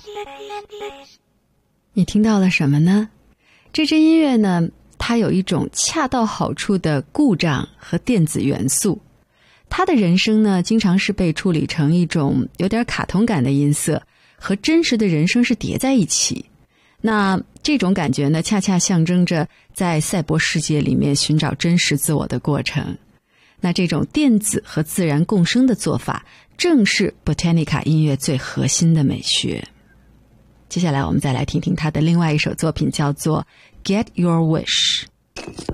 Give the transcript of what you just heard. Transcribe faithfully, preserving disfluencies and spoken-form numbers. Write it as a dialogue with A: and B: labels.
A: 你听到了什么呢？这支音乐呢，它有一种恰到好处的故障和电子元素。他的人声呢，经常是被处理成一种有点卡通感的音色，和真实的人声是叠在一起。那这种感觉呢，恰恰象征着在赛博世界里面寻找真实自我的过程。那这种电子和自然共生的做法，正是 Botanica 音乐最核心的美学。接下来我们再来听听他的另外一首作品，叫做 Get Your Wish。